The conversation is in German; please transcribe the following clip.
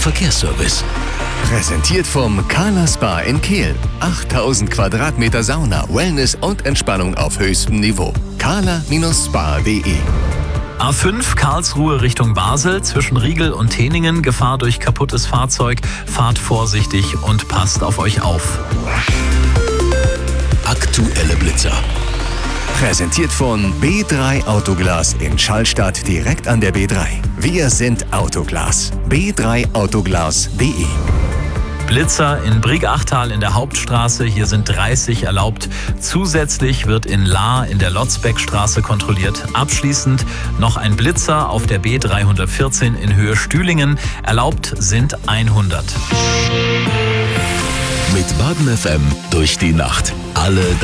Verkehrsservice. Präsentiert vom Kahler Spa in Kehl. 8000 Quadratmeter Sauna, Wellness und Entspannung auf höchstem Niveau. kahler-spa.de. A5 Karlsruhe Richtung Basel, zwischen Riegel und Teningen, Gefahr durch kaputtes Fahrzeug. Fahrt vorsichtig und passt auf euch auf. Aktuelle Blitzer. Präsentiert von B3 Autoglas in Schallstadt direkt an der B3. Wir sind Autoglas. b3autoglas.de. Blitzer in Brieg-Achtal in der Hauptstraße, hier sind 30 erlaubt. Zusätzlich wird in Lahr in der Lotzbeckstraße kontrolliert. Abschließend noch ein Blitzer auf der B314 in Höhe Stühlingen. Erlaubt sind 100. Mit Baden FM durch die Nacht. Alle